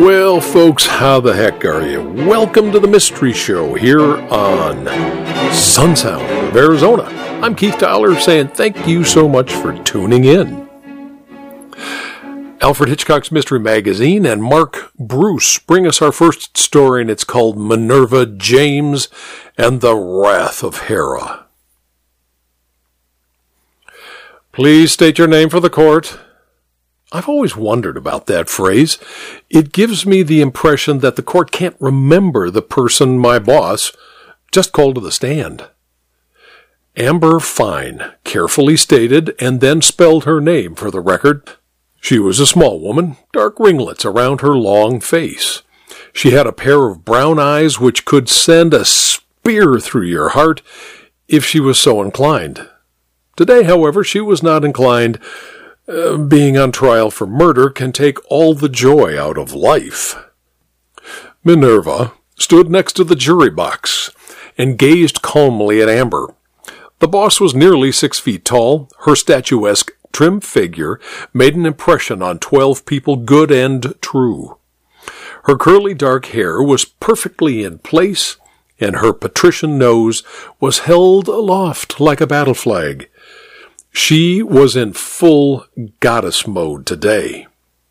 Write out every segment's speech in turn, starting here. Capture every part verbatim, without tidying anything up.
Well, folks, how the heck are you? Welcome to the Mystery Show here on Sun Sound of Arizona. I'm Keith Tyler saying thank you so much for tuning in. Alfred Hitchcock's Mystery Magazine and Mark Bruce bring us our first story, and it's called Minerva James and the Wrath of Hera. Please state your name for the court. I've always wondered about that phrase. It gives me the impression that the court can't remember the person my boss just called to the stand. Amber Fine carefully stated and then spelled her name for the record. She was a small woman, dark ringlets around her long face. She had a pair of brown eyes which could send a spear through your heart if she was so inclined. Today, however, she was not inclined. Uh, being on trial for murder can take all the joy out of life. Minerva stood next to the jury box and gazed calmly at Amber. The boss was nearly six feet tall. Her statuesque, trim figure made an impression on twelve people, good and true. Her curly dark hair was perfectly in place, and her patrician nose was held aloft like a battle flag. She was in full goddess mode today.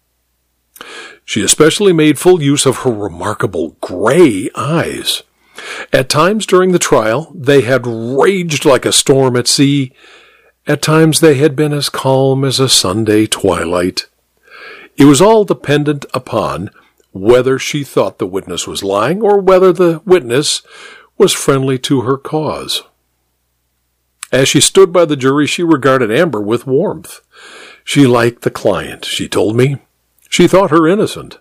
She especially made full use of her remarkable gray eyes. At times during the trial, they had raged like a storm at sea. At times they had been as calm as a Sunday twilight. It was all dependent upon whether she thought the witness was lying or whether the witness was friendly to her cause. As she stood by the jury, she regarded Amber with warmth. She liked the client, she told me. She thought her innocent.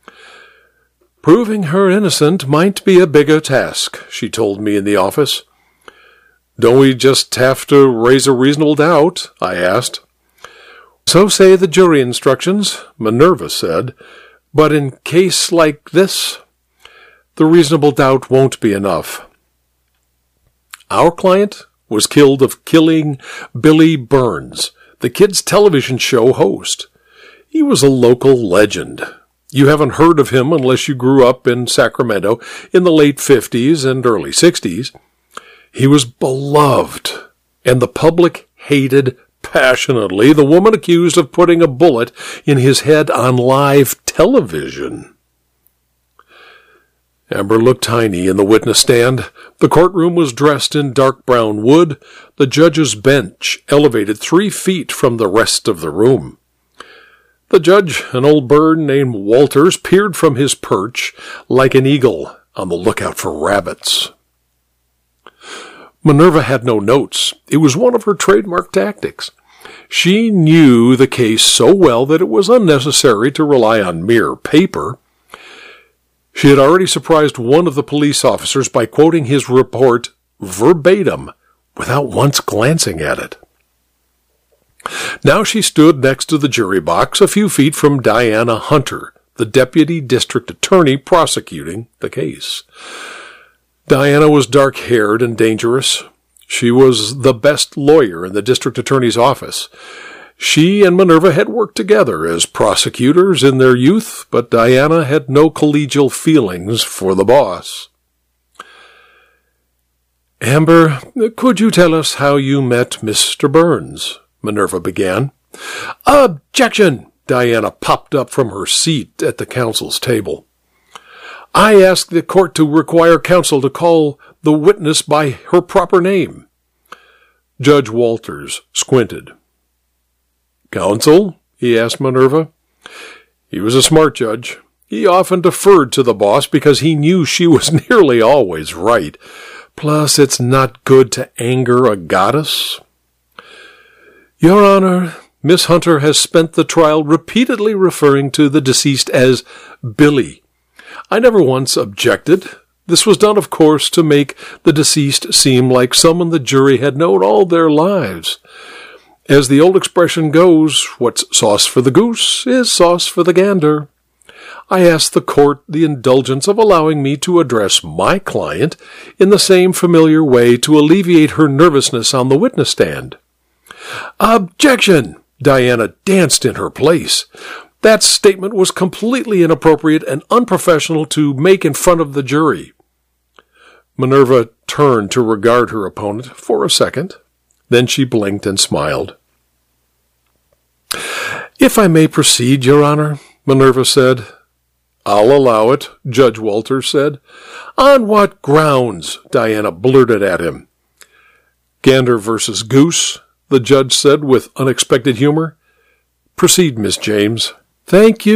Proving her innocent might be a bigger task, she told me in the office. Don't we just have to raise a reasonable doubt? I asked. So say the jury instructions, Minerva said. But in case like this, the reasonable doubt won't be enough. Our client was killed of killing Billy Burns, the kids' television show host. He was a local legend. You haven't heard of him unless you grew up in Sacramento in the late fifties and early sixties. He was beloved, and the public hated passionately the woman accused of putting a bullet in his head on live television. Amber looked tiny in the witness stand. The courtroom was dressed in dark brown wood. The judge's bench elevated three feet from the rest of the room. The judge, an old bird named Walters, peered from his perch like an eagle on the lookout for rabbits. Minerva had no notes. It was one of her trademark tactics. She knew the case so well that it was unnecessary to rely on mere paper. She had already surprised one of the police officers by quoting his report verbatim without once glancing at it. Now she stood next to the jury box a few feet from Diana Hunter, the deputy district attorney prosecuting the case. Diana was dark-haired and dangerous. She was the best lawyer in the district attorney's office. She and Minerva had worked together as prosecutors in their youth, but Diana had no collegial feelings for the boss. Amber, could you tell us how you met Mister Burns? Minerva began. Objection! Diana popped up from her seat at the counsel's table. I ask the court to require counsel to call the witness by her proper name. Judge Walters squinted. Counsel? He asked Minerva. He was a smart judge. He often deferred to the boss because he knew she was nearly always right. Plus, it's not good to anger a goddess. Your Honor, Miss Hunter has spent the trial repeatedly referring to the deceased as Billy. I never once objected. This was done, of course, to make the deceased seem like someone the jury had known all their lives. As the old expression goes, what's sauce for the goose is sauce for the gander. I ask the court the indulgence of allowing me to address my client in the same familiar way to alleviate her nervousness on the witness stand. Objection! Diana danced in her place. That statement was completely inappropriate and unprofessional to make in front of the jury. Minerva turned to regard her opponent for a second. Then she blinked and smiled. "If I may proceed, Your Honor," Minerva said. "I'll allow it," Judge Walters said. "On what grounds?" Diana blurted at him. "Gander versus Goose," the judge said with unexpected humor. "Proceed, Miss James." "Thank you.